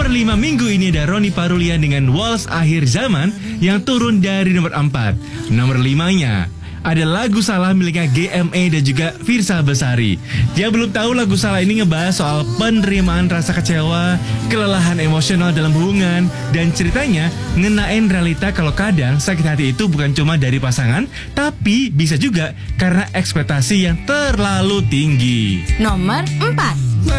5 minggu ini ada Roni Parulian dengan Waltz Akhir Zaman yang turun dari nomor 4. Nomor 5-nya ada Lagu Salah miliknya GME dan juga Firsa Besari. Dia belum tahu lagu Salah ini ngebahas soal penerimaan rasa kecewa, kelelahan emosional dalam hubungan, dan ceritanya ngenain realita kalau kadang sakit hati itu bukan cuma dari pasangan, tapi bisa juga karena ekspektasi yang terlalu tinggi. Nomor 4.